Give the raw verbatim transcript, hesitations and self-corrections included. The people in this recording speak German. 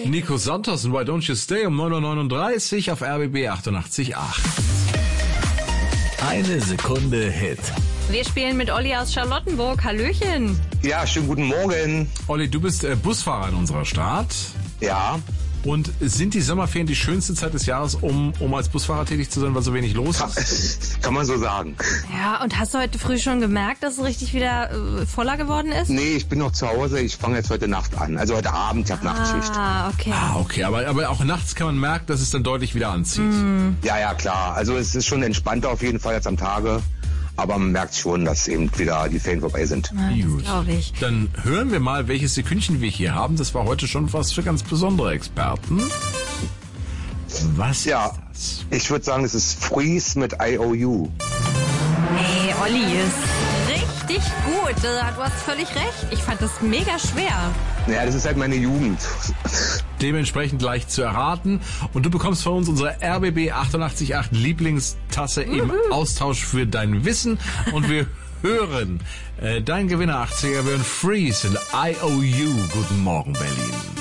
Nico Santos und Why Don't You Stay um neun Uhr neununddreißig auf R B B achtundachtzig Komma acht. Eine Sekunde Hit. Wir spielen mit Olli aus Charlottenburg. Hallöchen. Ja, schönen guten Morgen. Olli, du bist äh, Busfahrer in unserer Stadt. Ja. Und sind die Sommerferien die schönste Zeit des Jahres, um, um als Busfahrer tätig zu sein, weil so wenig los Kann, ist? kann man so sagen. Ja, und hast du heute früh schon gemerkt, dass es richtig wieder äh, voller geworden ist? Nee, ich bin noch zu Hause. Ich fange jetzt heute Nacht an. Also heute Abend, ich habe Nachtschicht. Ah, okay. Ah, okay, aber, aber auch nachts kann man merken, dass es dann deutlich wieder anzieht. Mm. Ja, ja, klar. Also es ist schon entspannter auf jeden Fall als am Tage. Aber man merkt schon, dass eben wieder die Ferien vorbei sind. Ja, das glaube ich. Dann hören wir mal, welches Sekündchen wir hier haben. Das war heute schon was für ganz besondere Experten. Was Ja, ist das? ich würde sagen, es ist Freeze mit I O U. Hey, Olli, ist richtig gut. Du hast völlig recht. Ich fand das mega schwer. Naja, das ist halt meine Jugend. Dementsprechend leicht zu erraten. Und du bekommst von uns unsere R B B achtundachtzig Komma acht Lieblingstasse im Austausch für dein Wissen. Und wir hören äh, dein Gewinner achtziger werden Freeze und I O U. Guten Morgen, Berlin.